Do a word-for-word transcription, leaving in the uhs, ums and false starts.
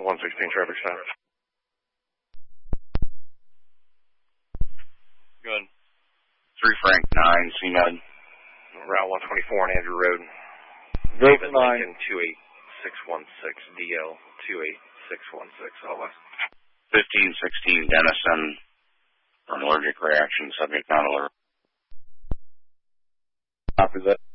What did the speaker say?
one sixteen traffic stop. Good. three Frank nine, C nine. Route one twenty-four on Andrew Road. David Lincoln two eight six one six, D L two eight six one six, all west. fifteen sixteen Denison, for an allergic reaction, subject not alert. Copy that.